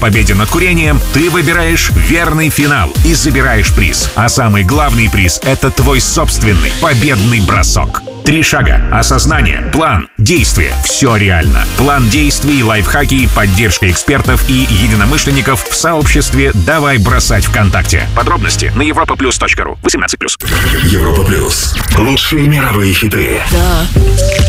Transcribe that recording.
победе над курением ты выбираешь верный финал и забираешь приз. А самый главный приз — это твой собственный победный бросок. 3 шага. Осознание, план, действие. Все реально. План действий, лайфхаки, поддержка экспертов и единомышленников в сообществе «Давай бросать ВКонтакте». Подробности на europaplus.ru. 18+. Европа Плюс. Лучшие мировые хиты. Да.